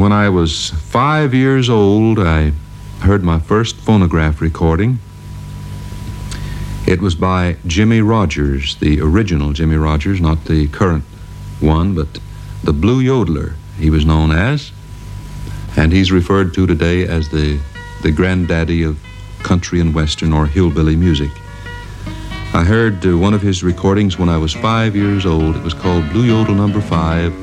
When I was 5 years old, I heard my first phonograph recording. It was by Jimmie Rodgers, the original Jimmie Rodgers, not the current one, but the Blue Yodeler, he was known as. And he's referred to today as the granddaddy of country and western or hillbilly music. I heard one of his recordings when I was 5 years old. It was called Blue Yodel Number 5.